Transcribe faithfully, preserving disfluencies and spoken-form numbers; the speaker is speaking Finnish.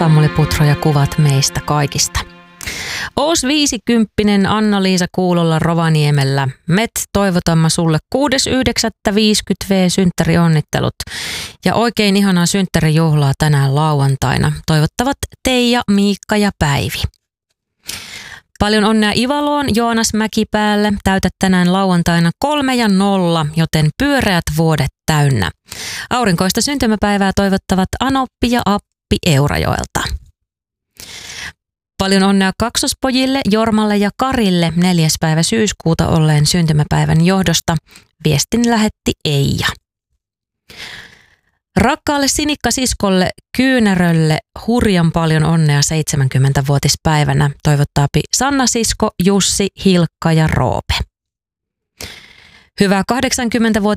Samuli Putro ja kuvat meistä kaikista. Oos viisikymppinen Anna-Liisa Kuulolla Rovaniemellä. Met toivotamme sulle kuudes yhdeksättä viisikymmentä synttärionnittelut. Ja oikein ihanaa synttärijuhlaa tänään lauantaina. Toivottavat Teija, Miikka ja Päivi. Paljon onnea Ivaloon, Joonas Mäkipäälle. Täytät tänään lauantaina kolme ja nolla, joten pyöreät vuodet täynnä. Aurinkoista syntymäpäivää toivottavat Anoppi ja Appi Eurajoelta. Paljon onnea kaksospojille Jormalle ja Karille neljäs päivä syyskuuta olleen syntymäpäivän johdosta. Viestin lähetti Eija. Rakkaalle sinikkasiskolle Kyynärölle hurjan paljon onnea seitsemänkymmentävuotispäivänä toivottaapi Sanna sisko, Jussi, Hilkka ja Roope. Hyvää kahdeksankymmentävuotis